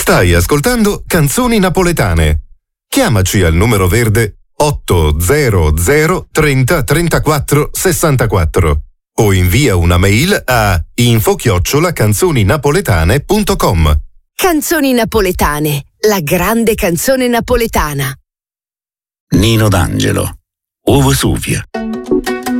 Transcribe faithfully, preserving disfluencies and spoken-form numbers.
Stai ascoltando Canzoni Napoletane. Chiamaci al numero verde otto zero zero trenta trentaquattro sessantaquattro o invia una mail a info chiocciola canzoninapoletane punto com. Canzoni Napoletane, la grande canzone napoletana. Nino D'Angelo, O Vesuvio.